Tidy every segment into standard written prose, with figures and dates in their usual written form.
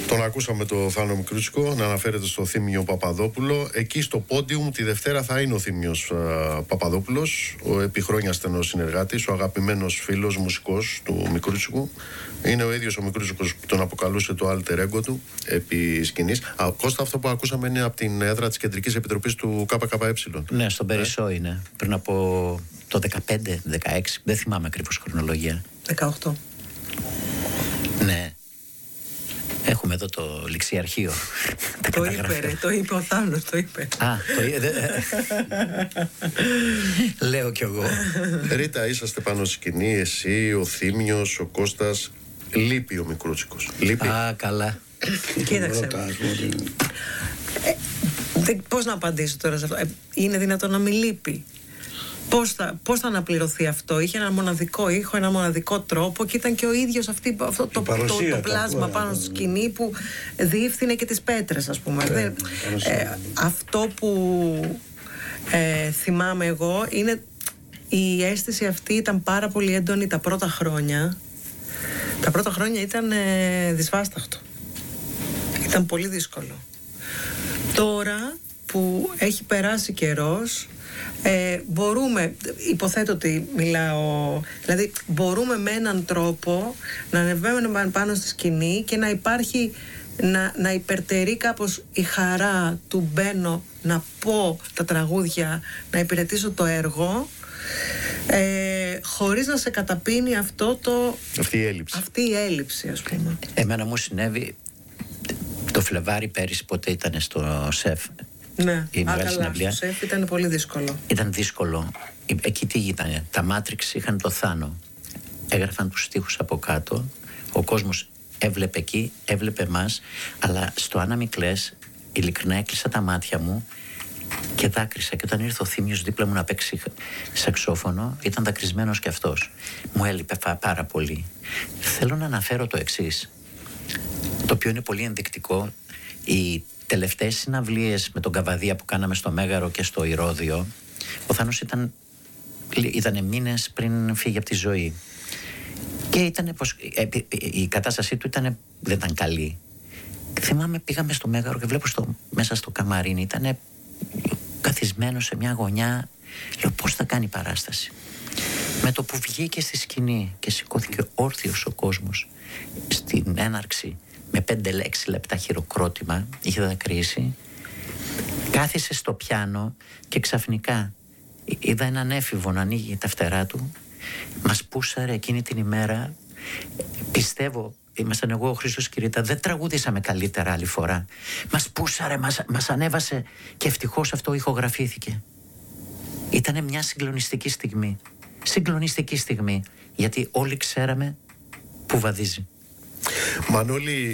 Τον ακούσαμε το Θάνο Μικρούτσικο να αναφέρεται στο Θήμιο Παπαδόπουλο. Εκεί στο πόντιουμ τη Δευτέρα θα είναι ο Θήμιος Παπαδόπουλος, ο επί χρόνια στενός συνεργάτης, ο αγαπημένος φίλος μουσικός του Μικρούτσικου. Είναι ο ίδιος ο Μικρούτσικος που τον αποκαλούσε το alter ego του επί σκηνής. Κώστα, αυτό που ακούσαμε είναι από την έδρα της Κεντρικής Επιτροπής του ΚΚΕ. Ναι, στον Περισσό είναι. Πριν από το 15-16, δεν θυμάμαι ακριβώς χρονολογία. 18. Ναι. Έχουμε εδώ το ληξιαρχείο. Το είπε ο Θάνος, το είπε. Λέω κι εγώ. Ρίτα, είσαστε πάνω στη σκηνή, εσύ, ο Θήμιος, ο Κώστας. Λείπει ο Μικρούτσικος. Λείπει. Καλά. Κοίταξε. Πώς να απαντήσω τώρα σε αυτό? Είναι δυνατόν να μην λείπει? Πώς θα αναπληρωθεί αυτό? Είχε ένα μοναδικό ήχο, ένα μοναδικό τρόπο και ήταν και ο ίδιος αυτό το πλάσμα πάνω στη σκηνή που διεύθυνε και τις πέτρες, ας πούμε. Αυτό που θυμάμαι εγώ είναι η αίσθηση αυτή ήταν πάρα πολύ έντονη τα πρώτα χρόνια. Τα πρώτα χρόνια ήταν δυσβάσταχτο. Ήταν πολύ δύσκολο. Τώρα που έχει περάσει καιρός, μπορούμε, υποθέτω ότι μιλάω, δηλαδή μπορούμε με έναν τρόπο να ανεβαίνουμε πάνω στη σκηνή και να υπάρχει, να υπερτερεί κάπως η χαρά του μπαίνω να πω τα τραγούδια, να υπηρετήσω το έργο, χωρίς να σε καταπίνει αυτή η έλλειψη, ας πούμε. Εμένα μου συνέβη το Φλεβάρι πέρυσι, ποτέ ήταν στο ΣΕΦ. Ναι, στο ΣΕΦ ήταν πολύ δύσκολο. Ήταν δύσκολο. Εκεί τι ήταν? Τα Μάτριξ είχαν το Θάνο. Έγραφαν τους στίχους από κάτω. Ο κόσμος έβλεπε εκεί, έβλεπε εμάς. Αλλά στο Άννα Μη κλαις, ειλικρινά έκλεισα τα μάτια μου και δάκρυσα. Και όταν ήρθε ο Θήμιος δίπλα μου να παίξει σαξόφωνο, ήταν δακρυσμένος κι αυτός. Μου έλειπε πάρα πολύ. Θέλω να αναφέρω το εξής, το οποίο είναι πολύ ενδεικτικό. Τελευταίες συναυλίες με τον Καβαδία που κάναμε στο Μέγαρο και στο Ηρώδειο, ο Θάνος ήταν μήνες πριν φύγει από τη ζωή. Και η κατάστασή του δεν ήταν καλή. Θυμάμαι, πήγαμε στο Μέγαρο και βλέπω μέσα στο καμαρίνι, ήταν καθισμένο σε μια γωνιά. Λέω, πώς θα κάνει παράσταση? Με το που βγήκε στη σκηνή και σηκώθηκε όρθιος ο κόσμος στην έναρξη, με 5-6 λεπτά χειροκρότημα, είχε δακρύσει, κάθισε στο πιάνο και ξαφνικά είδα έναν έφηβο να ανοίγει τα φτερά του. Μας πούσαρε εκείνη την ημέρα. Πιστεύω, ήμασταν εγώ, ο Χρήστος και η Ρίτα, δεν τραγουδήσαμε καλύτερα άλλη φορά. Μας πούσαρε, μας ανέβασε και ευτυχώς αυτό ηχογραφήθηκε. Ήτανε μια συγκλονιστική στιγμή. Συγκλονιστική στιγμή, γιατί όλοι ξέραμε που βαδίζει. Μανώλη,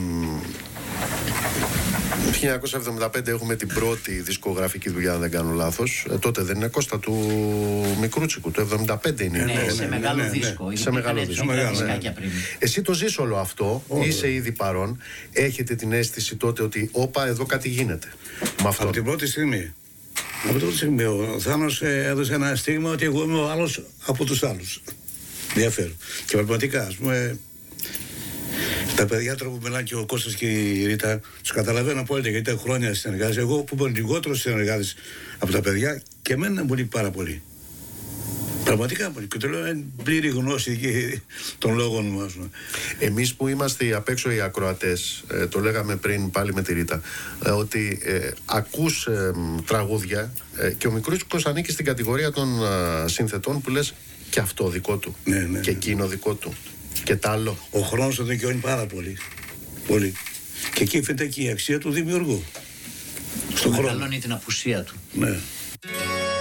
1975 έχουμε την πρώτη δισκογραφική δουλειά, αν δεν κάνω λάθος. Τότε δεν είναι, Κώστα, του Μικρούτσικου, το 75 είναι. Ναι, σε μεγάλο δίσκο. Σε μεγάλο δίσκο. Εσύ το ζεις όλο αυτό, είσαι ήδη παρόν. Έχετε την αίσθηση τότε ότι όπα, εδώ κάτι γίνεται με αυτό? Από την πρώτη στιγμή. Ο Θάνος έδωσε ένα στίγμα ότι εγώ είμαι ο άλλος από τους άλλους. Διαφέρω. Και πραγματικά, ας πούμε, τα παιδιά τώρα που μιλάνε και ο Κώστας και η Ρίτα, τους καταλαβαίνω απόλυτα, γιατί ήταν χρόνια συνεργάτες. Εγώ που ήμουν λιγότερος συνεργάτης από τα παιδιά, και εμένα μου λείπει πάρα πολύ. Πραγματικά μου λείπει. Και το λέω εν πλήρη γνώση των λόγων μας. Εμείς που είμαστε απ' έξω οι ακροατές, το λέγαμε πριν πάλι με τη Ρίτα, ότι ακούς τραγούδια και ο Μικρούτσικος ανήκει στην κατηγορία των συνθετών που λες και αυτό δικό του, και εκείνο δικό του. Και τ' άλλο. Ο χρόνος το δικαιώνει πάρα πολύ. Πολύ. Και εκεί φαίνεται και η αξία του δημιουργού. Στον χρόνο. Μεγαλώνει την απουσία του. Ναι.